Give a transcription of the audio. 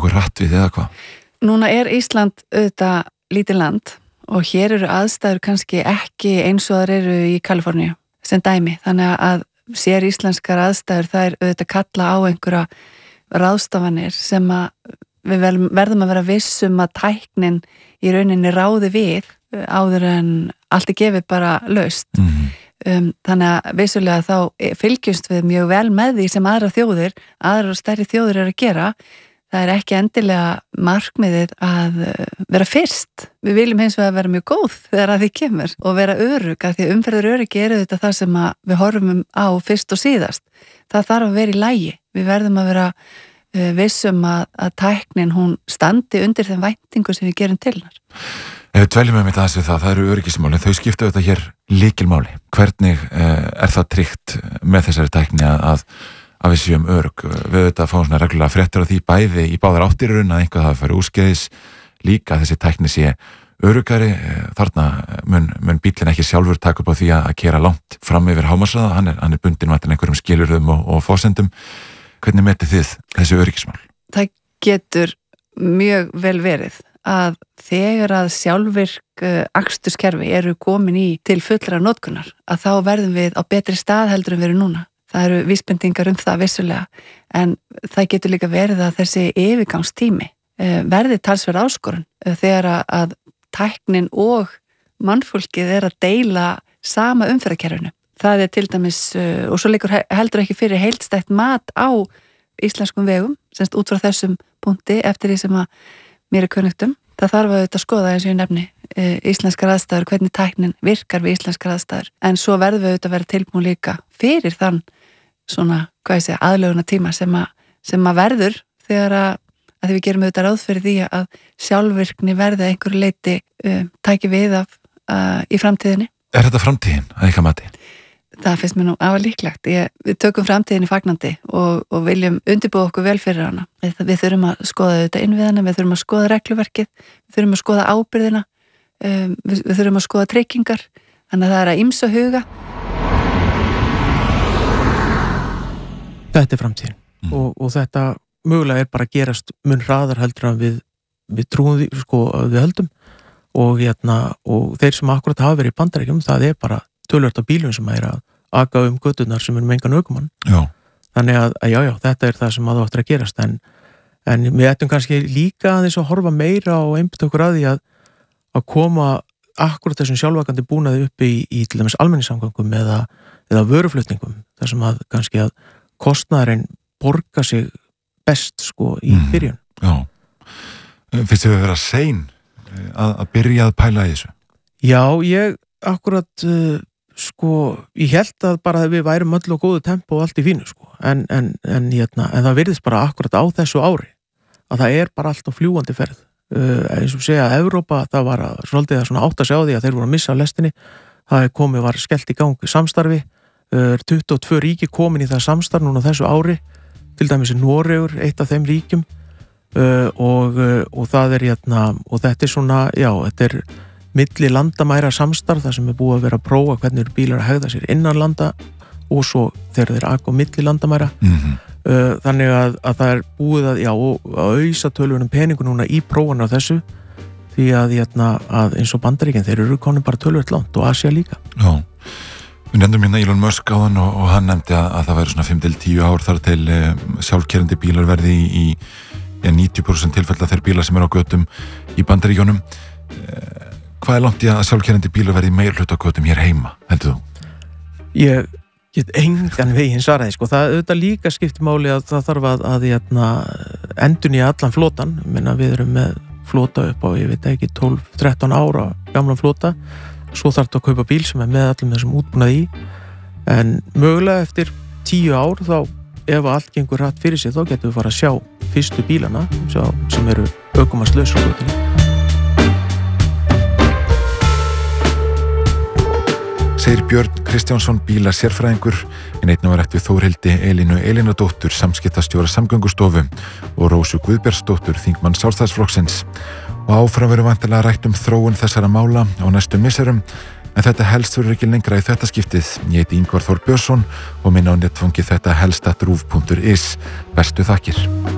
okkur hratt við eða hvað? Núna Ísland auðvitað lítið land og hér eru aðstæður kannski ekki eins og þar eru í Kaliforníu sem dæmi, þannig að sér íslenskar aðstæður það auðvitað kalla á einhverja ráðstafanir sem að við verðum að vera vissum að tæknin í rauninni ráði við áður en allt gefið bara laust. Þannig að vissulega þá fylgjumst við mjög vel með því sem aðrar og stærri þjóðir eru að gera. Það ekki endilega markmiðið að vera fyrst. Við viljum hins vegar vera mjög góð þegar að því kemur og vera örugg, af því umferðar öryggi þetta það sem að við horfum á fyrst og síðast. Það þarf að vera í lagi. Við verðum að vera vissum að tæknin hún standi undir þeim væntingu sem við gerum til hennar. Ef við dveljum með aðeins við það eru öryggismálin, þau skipta þetta hér lykilmáli. Hvernig það tryggt með þessari tækni að við séum örugg? Við þetta fáum svona reglulega fréttir af því bæði í báðar áttirurinn að einhvað hafi farið úrskeiðis, líka þessi tækni sé öruggari. Þarna mun bíllinn ekki sjálfur taka upp á því að keyra langt fram yfir hámarkshraða, hann er bundinn með einhverjum skilyrðum og forsendum. Hvernig metið þið þessi öryggismál? Það getur mjög vel verið að þegar að sjálfvirk aksturskerfi eru komin til fullra notkunar, að þá verðum við á betri stað heldur en við erum núna. Það eru vísbendingar það vissulega, en það getur líka verið að þessi yfirgangstími verði talsverð áskorun þegar að tæknin og mannfólkið að deila sama umferðarkerfinu. Það til dæmis, og svo leikur heldur ekki fyrir heildstætt mat á íslenskum vegum, semst út frá þessum punkti eftir því sem að mér kunnugt Það þarf að skoða eins og ég nefni íslenskar aðstæður, hvernig tæknin virkar við íslenskar aðstæður, en svo verðum við að vera tilbúin líka fyrir þann svona, aðlöguna tíma sem að verður þegar að við gerum auðvitað ráð fyrir því að sjálfvirkni verði einhverju leyti tæki við af í framtíðinni. Er þetta framtíðin að ykkar mati? Það finnst mér nú afar líklegt. Við tökum framtíðinni fagnandi og viljum undirbúa okkur vel fyrir hana. Við þurfum að skoða þetta innviðana, við þurfum að skoða regluverkið, við þurfum að skoða ábyrgðina, við þurfum að skoða tryggingar, þannig að það að ýmsa huga. Þetta framtíðin og þetta mögulega bara að gerast mun hraðar heldur en við trúum því, við höldum og þeir sem akkurat hafa verið í Bandaríkjunum, það bara töluvert af bílum sem að aka göturnar sem með engan ökumann. Já. Þannig að já, þetta það sem að það áttur að gerast en við ættum kannski líka aðeins að horfa meira og einbytta okkur að því að koma akkurat þessum sjálfvakandi búnaði upp í til dæmis almenningssamgöngum eða vöruflutningum, þar sem að kannski að kostnaðurinn borga sig best í byrjun. Já. Finnst þið að vera sein að byrja að pæla í þessu? Já, ég akkurat ég held að bara við værum öll á góðu tempo og allt í fínu en það virðist bara akkurat á þessu ári að það bara allt á fljúgandi ferð eins og segja að Evrópa, það var svolítið að átta sig á því að þeir voru að missa lestinni, það var skellt í gang samstarfi, 22 ríki komin í það samstarf núna þessu ári, til dæmis Noregur, eitt af þeim ríkjum og það og þetta svona, já, þetta milli landamæra samstarf, það sem búið að vera að prófa hvernig bílar að hegða sér innan landa og svo þegar þeir aka á milli landamæra. Þannig að það búið að ausa tölvunum peningu núna í prófana á þessu því að eins og Bandaríkin, þeir eru komin bara tölvöld langt og Asía líka. Já, við nefndum Elon Musk á hann og hann nefndi að það væri svona 5-10 ár þar til sjálfkeyrandi bílar verði í 90% tilfella þeir bílar sem eru á götum í Bandaríkjunum. Hvað langt í að sjálfkeyrandi bílar verði meir hlut á götum hér heima, heldur þú? Ég get engan veginn svaraði, það auðvitað líka skiptir máli að það þarf að endurnýja allan flotan. Við erum með flota upp á, ég veit ekki, 12-13 ára gamlan flota, svo þarf þetta að kaupa bíl sem með allum þessum útbúnaði í, en mögulega eftir 10 ár þá, ef allt gengur hratt fyrir sig, þá getum við fara að sjá fyrstu bílana sem eru ökumannslaus á götunni. Segir Björn Kristjánsson bílasérfræðingur, en einnig var rætt við Þórhildi Elínu Elínardóttur, samskiptastjóra Samgöngustofu og Rósu Guðbjartsdóttur, þingmann Sjálfstæðisflokksins. Og áfram verður væntanlega rætt þróun þessara mála á næstu misserum, en þetta helst verður ekki lengra í þetta skiptið. Ég heiti Ingvar Þór Björnsson og minna á netfangið þetta helst@ruv.is. Bestu þakkir.